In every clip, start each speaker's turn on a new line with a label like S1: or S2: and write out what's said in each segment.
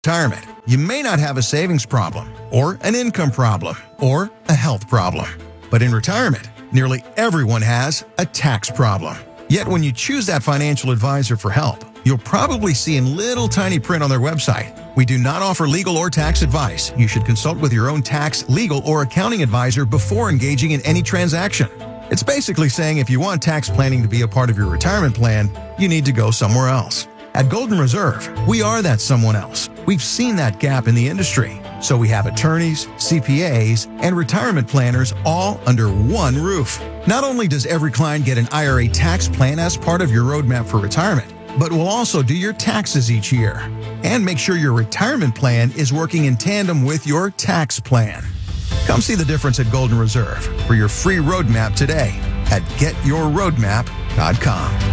S1: Retirement. You may not have a savings problem, or an income problem, or a health problem. But in retirement, nearly everyone has a tax problem. Yet when you choose that financial advisor for help, you'll probably see in little tiny print on their website, "We do not offer legal or tax advice. You should consult with your own tax, legal, or accounting advisor before engaging in any transaction." It's basically saying if you want tax planning to be a part of your retirement plan, you need to go somewhere else. At Golden Reserve, we are that someone else. We've seen that gap in the industry. So we have attorneys, CPAs, and retirement planners all under one roof. Not only does every client get an IRA tax plan as part of your roadmap for retirement, but we'll also do your taxes each year and make sure your retirement plan is working in tandem with your tax plan. Come see the difference at Golden Reserve for your free roadmap today at getyourroadmap.com.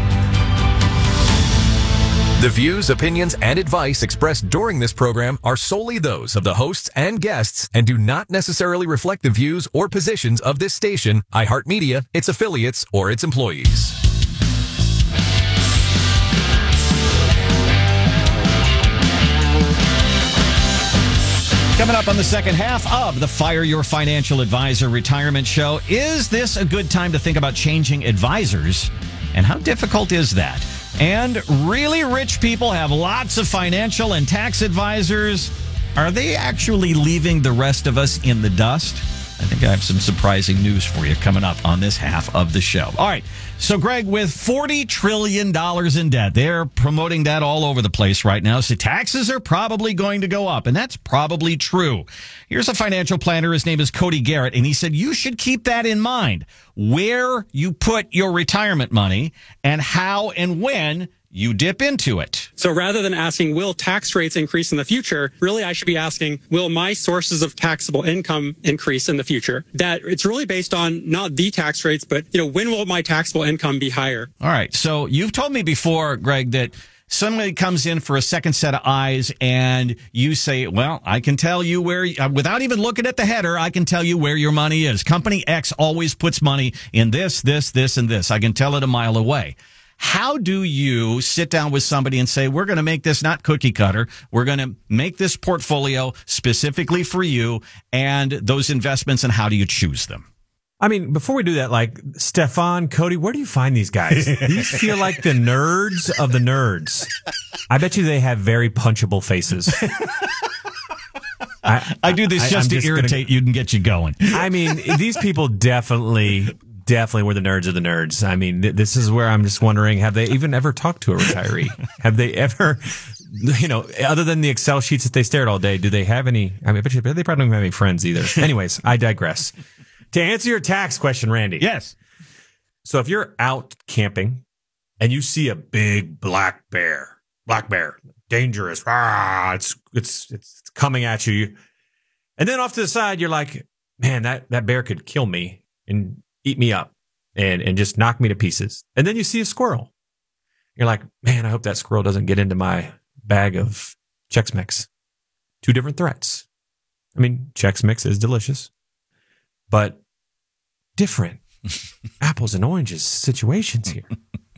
S2: The views, opinions, and advice expressed during this program are solely those of the hosts and guests and do not necessarily reflect the views or positions of this station, iHeartMedia, its affiliates, or its employees.
S3: Coming up on the second half of the Fire Your Financial Advisor Retirement Show, is this a good time to think about changing advisors? And how difficult is that? And really rich people have lots of financial and tax advisors. Are they actually leaving the rest of us in the dust? I think I have some surprising news for you coming up on this half of the show. All right. So, Greg, with $40 trillion in debt, they're promoting that all over the place right now. So taxes are probably going to go up, and that's probably true. Here's a financial planner. His name is Cody Garrett, and he said you should keep that in mind, where you put your retirement money and how and when you dip into it.
S4: So rather than asking, will tax rates increase in the future, really I should be asking, will my sources of taxable income increase in the future? That it's really based on not the tax rates, but, when will my taxable income be higher?
S3: All right. So you've told me before, Greg, that somebody comes in for a second set of eyes and you say, well, I can tell you where, without even looking at the header, I can tell you where your money is. Company X always puts money in this, this, this, and this. I can tell it a mile away. How do you sit down with somebody and say, we're going to make this not cookie cutter. We're going to make this portfolio specifically for you and those investments, and how do you choose them?
S5: I mean, before we do that, like Stefan, Cody, where do you find these guys? These feel like the nerds of the nerds. I bet you they have very punchable faces.
S3: I do this just to irritate you and get you going.
S5: I mean, these people definitely were the nerds of the nerds. I mean, this is where I'm just wondering, have they even ever talked to a retiree? Have they ever, other than the Excel sheets that they stare at all day, do they have any? I mean, I bet they probably don't even have any friends either. Anyways, I digress. To answer your tax question, Randy.
S3: Yes.
S5: So if you're out camping and you see a big black bear, dangerous, it's coming at you. And then off to the side, you're like, man, that bear could kill me and eat me up and just knock me to pieces. And then you see a squirrel. You're like, man, I hope that squirrel doesn't get into my bag of Chex Mix. Two different threats. I mean, Chex Mix is delicious, but different apples and oranges situations here.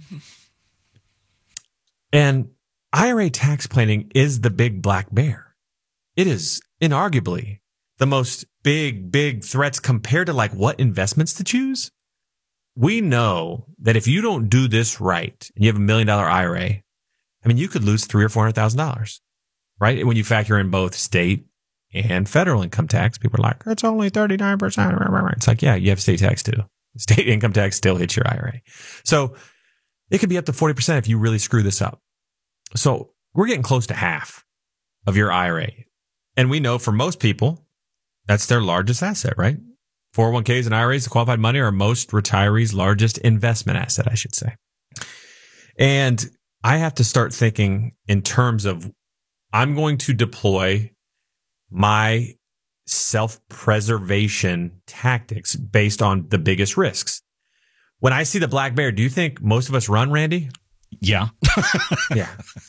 S5: And IRA tax planning is the big black bear. It is inarguably the most big threats compared to like what investments to choose. We know that if you don't do this right and you have $1 million IRA, I mean, you could lose $300,000 or $400,000, right? When you factor in both state and federal income tax, people are like, it's only 39%. It's like, yeah, you have state tax too. State income tax still hits your IRA. So it could be up to 40% if you really screw this up. So we're getting close to half of your IRA. And we know for most people, that's their largest asset, right? 401ks and IRAs, the qualified money, are most retirees' largest investment asset, I should say. And I have to start thinking in terms of, I'm going to deploy my self-preservation tactics based on the biggest risks. When I see the black bear, do you think most of us run, Randy?
S3: Yeah.
S5: Yeah.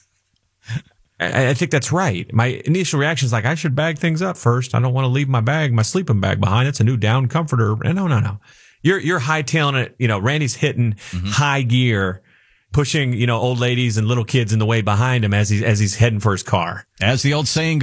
S5: I think that's right. My initial reaction is like, I should bag things up first. I don't want to leave my sleeping bag behind. It's a new down comforter. No. You're hightailing it. Randy's hitting high gear, pushing, old ladies and little kids in the way behind him as he's heading for his car.
S3: As the old saying